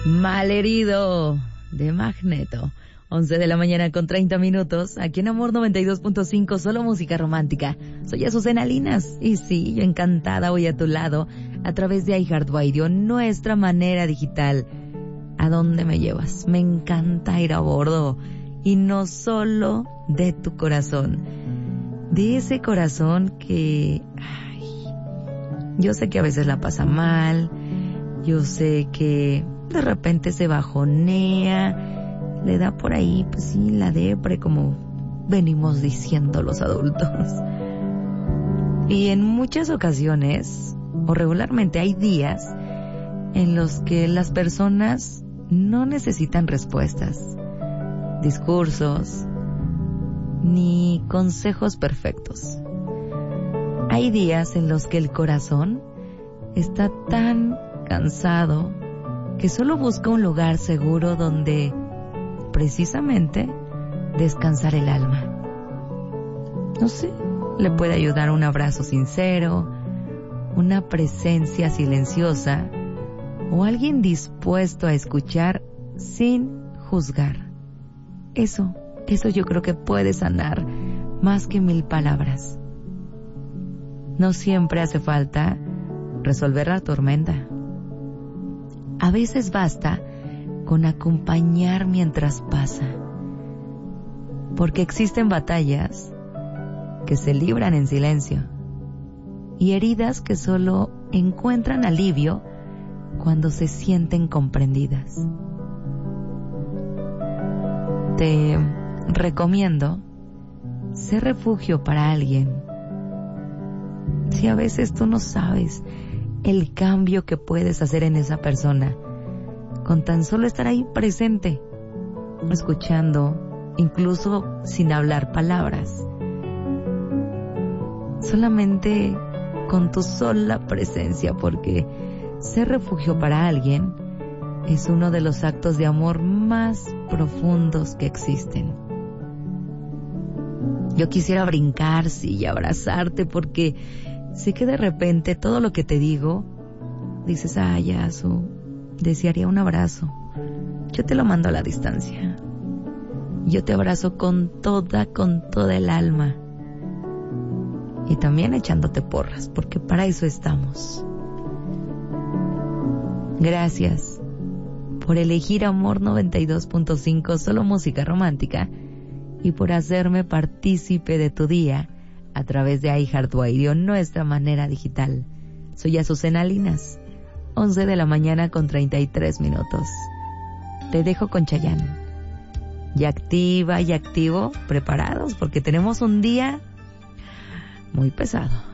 Malherido de Magneto. 11 de la mañana con 30 minutos. Aquí en Amor 92.5, solo música romántica. Soy Azucena Linas. Y sí, yo encantada voy a tu lado a través de iHeartRadio, nuestra manera digital. ¿A dónde me llevas? Me encanta ir a bordo. Y no solo de tu corazón. De ese corazón que... yo sé que a veces la pasa mal. Yo sé que de repente se bajonea, le da por ahí, pues sí, la depre, como venimos diciendo los adultos. Y en muchas ocasiones, o regularmente, hay días en los que las personas no necesitan respuestas, discursos, ni consejos perfectos. Hay días en los que el corazón está tan cansado que solo busca un lugar seguro donde precisamente descansar el alma. No sé, le puede ayudar un abrazo sincero, una presencia silenciosa o alguien dispuesto a escuchar sin juzgar. Eso yo creo que puede sanar más que 1000 palabras. No siempre hace falta resolver la tormenta. A veces basta con acompañar mientras pasa, porque existen batallas que se libran en silencio y heridas que solo encuentran alivio cuando se sienten comprendidas. Te recomiendo ser refugio para alguien. Si a veces tú no sabes el cambio que puedes hacer en esa persona, con tan solo estar ahí presente, escuchando, incluso sin hablar palabras, solamente con tu sola presencia, porque ser refugio para alguien es uno de los actos de amor más profundos que existen. Yo quisiera brincar, sí, y abrazarte, porque sé que de repente todo lo que te digo, dices, Azu, desearía un abrazo. Yo te lo mando a la distancia. Yo te abrazo con toda el alma. Y también echándote porras, porque para eso estamos. Gracias por elegir Amor 92.5, solo música romántica, y por hacerme partícipe de tu día a través de iHeartRadio, nuestra manera digital. Soy Azucena Linas, 11 de la mañana con 33 minutos. Te dejo con Chayanne. Ya activa y activo, preparados, porque tenemos un día muy pesado.